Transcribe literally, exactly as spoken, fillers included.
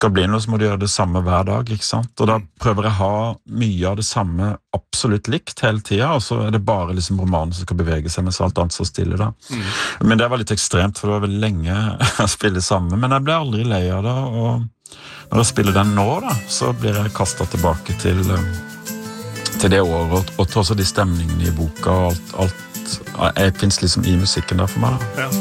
skal bli noe, så må du gjøre det samme hver dag, ikke sant? Og da prøver jeg å ha mye av det samme absolutt likt hele tiden, og så er det bare liksom romanen som skal bevege seg, mens alt annet så stille da. Mm. Men det var litt ekstremt, for det var veldig lenge å spille sammen, men jeg ble aldri lei av det, og når jeg spiller den nå da, så blir jeg kastet tilbake til, til det året, og, og også de stemningene i boka, og alt, alt jeg finnes liksom i musikken der for meg da. Ja.